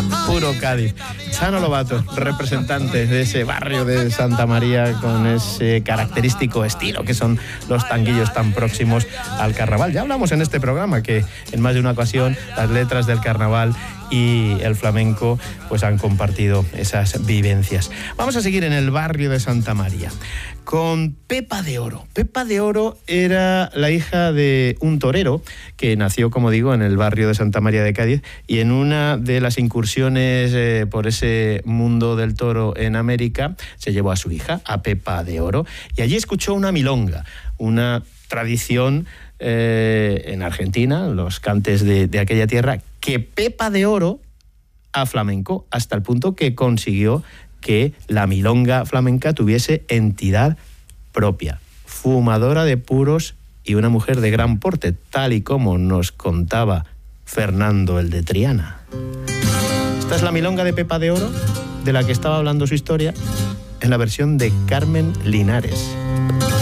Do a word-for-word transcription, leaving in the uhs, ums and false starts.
Puro Cádiz. Chano Lobato, representante de ese barrio de Santa María con ese característico estilo que son los tanguillos tan próximos al carnaval. Ya hablamos en este programa que en más de una ocasión las letras del carnaval y el flamenco pues han compartido esas vivencias. Vamos a seguir en el barrio de Santa María con Pepa de Oro. Pepa de Oro era la hija de un torero que nació, como digo, en el barrio de Santa María de Cádiz, y en una de las incursiones eh, por ese mundo del toro en América se llevó a su hija, a Pepa de Oro, y allí escuchó una milonga, una tradición eh, en Argentina, los cantes de, de aquella tierra, que Pepa de Oro a flamenco, hasta el punto que consiguió que la milonga flamenca tuviese entidad propia, fumadora de puros y una mujer de gran porte, tal y como nos contaba Fernando el de Triana. Esta es la milonga de Pepa de Oro, de la que estaba hablando su historia, en la versión de Carmen Linares.